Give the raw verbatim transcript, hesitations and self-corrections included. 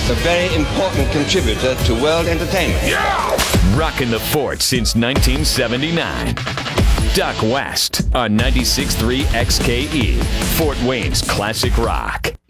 a very important contributor to world entertainment. Rocking the fort since nineteen seventy-nine. Duck West on ninety-six point three X K E, Fort Wayne's classic rock.